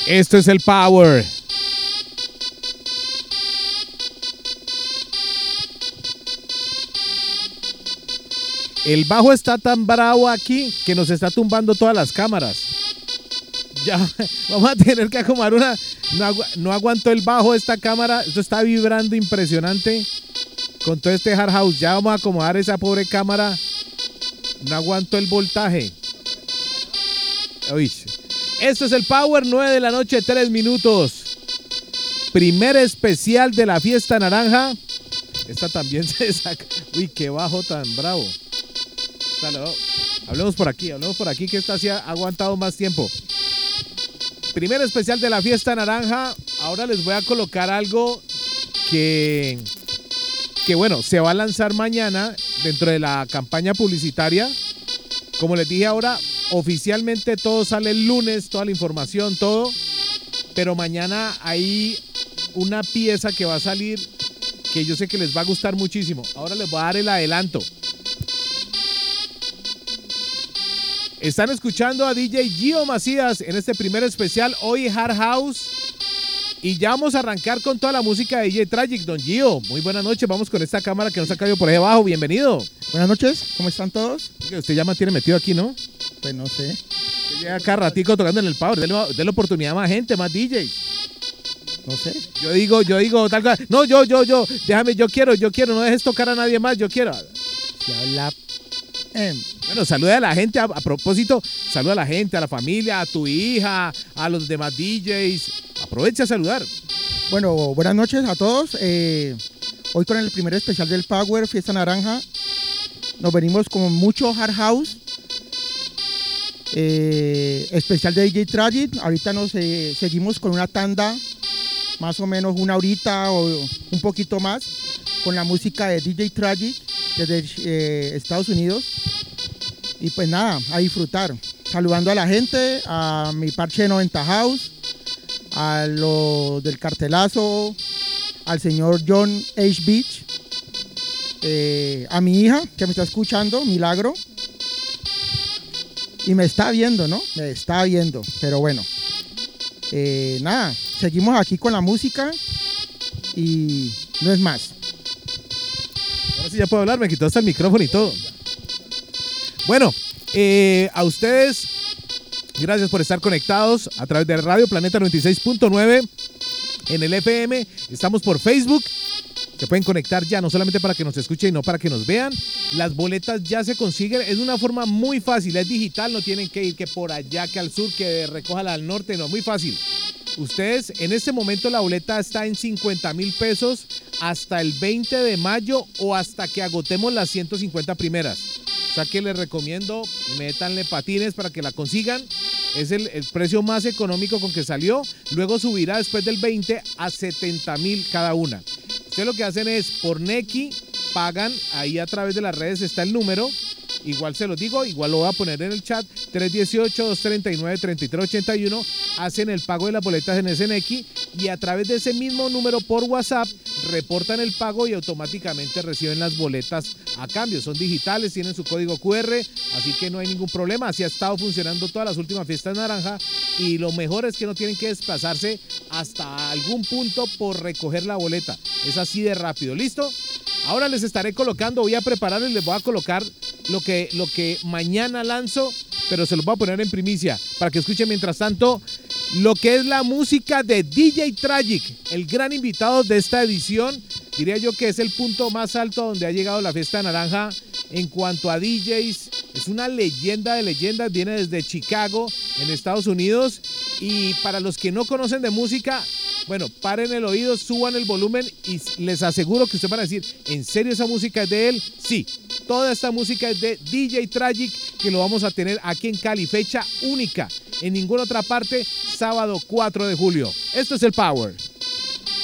Esto es el Power. El bajo está tan bravo aquí que nos está tumbando todas las cámaras. Ya vamos a tener que acomodar una. No aguantó el bajo esta cámara. Esto está vibrando impresionante con todo este hard house. Ya vamos a acomodar esa pobre cámara. No aguantó el voltaje. Uy. Esto es el Power, 9 de la noche, 3 minutos. Primer especial de la fiesta naranja. Esta también se saca. Uy, qué bajo tan bravo. Hablemos por aquí que esta sí ha aguantado más tiempo. Primer especial de la fiesta naranja. Ahora les voy a colocar algo que bueno, se va a lanzar mañana dentro de la campaña publicitaria. Como les dije ahora, oficialmente todo sale el lunes, toda la información, todo. Pero mañana hay una pieza que va a salir que yo sé que les va a gustar muchísimo. Ahora les voy a dar el adelanto. Están escuchando a DJ Gio Macías en este primer especial, hoy Hard House. Y ya vamos a arrancar con toda la música de DJ Tragic. Don Gio, muy buenas noches. Vamos con esta cámara que nos ha caído por ahí abajo. Bienvenido. Buenas noches, ¿cómo están todos? Usted ya me tiene metido aquí, ¿no? Pues no sé. Usted llega cada ratico tocando en el Power. Dele oportunidad a más gente, más DJs. No sé. Yo digo, tal cual. No, yo. Déjame, yo quiero. No dejes tocar a nadie más, yo quiero. Si habla. Bueno, saluda a la gente, a propósito, saluda a la gente, a la familia, a tu hija, a los demás DJs. Aprovecha a saludar. Bueno, buenas noches a todos. Hoy con el primer especial del Power, Fiesta Naranja. Nos venimos con mucho Hard House. Especial de DJ Tragic. Ahorita nos seguimos con una tanda, más o menos una horita o un poquito más, con la música de DJ Tragic desde Estados Unidos. Y pues nada, a disfrutar. Saludando a la gente, a mi parche de 90 House, a los del cartelazo, al señor John H. Beach, a mi hija que me está escuchando, Milagro. Y me está viendo, ¿no? Me está viendo, pero bueno. Nada, seguimos aquí con la música y no es más. Ahora sí ya puedo hablar, me quitó hasta el micrófono y todo. Bueno, a ustedes, gracias por estar conectados a través de Radio Planeta 96.9 en el FM. Estamos por Facebook. Se pueden conectar ya, no solamente para que nos escuchen, sino para que nos vean. Las boletas ya se consiguen. Es una forma muy fácil, es digital. No tienen que ir que por allá, que al sur, que recójala al norte. No, muy fácil. Ustedes, en este momento la boleta está en 50,000 pesos hasta el 20 de mayo o hasta que agotemos las 150 primeras. O sea que les recomiendo, métanle patines para que la consigan. Es el precio más económico con que salió. Luego subirá después del 20 a 70,000 cada una. Ustedes lo que hacen es por Nequi, pagan, ahí a través de las redes está el número. Igual se los digo, igual lo voy a poner en el chat, 318-239-3381, hacen el pago de las boletas en ese Nequi y a través de ese mismo número por WhatsApp reportan el pago y automáticamente reciben las boletas a cambio. Son digitales, tienen su código QR, así que no hay ningún problema. Así ha estado funcionando todas las últimas fiestas naranja y lo mejor es que no tienen que desplazarse hasta algún punto por recoger la boleta. Es así de rápido. ¿Listo? Ahora les estaré colocando, voy a preparar y les voy a colocar lo que mañana lanzo, pero se los voy a poner en primicia para que escuchen mientras tanto lo que es la música de DJ Tragic, el gran invitado de esta edición. Diría yo que es el punto más alto donde ha llegado la fiesta naranja en cuanto a DJs. Es una leyenda de leyendas, viene desde Chicago, en Estados Unidos. Y para los que no conocen de música, bueno, paren el oído, suban el volumen y les aseguro que ustedes van a decir, ¿en serio esa música es de él? Sí, toda esta música es de DJ Tragic, que lo vamos a tener aquí en Cali, fecha única, en ninguna otra parte, sábado 4 de julio. Esto es el Power.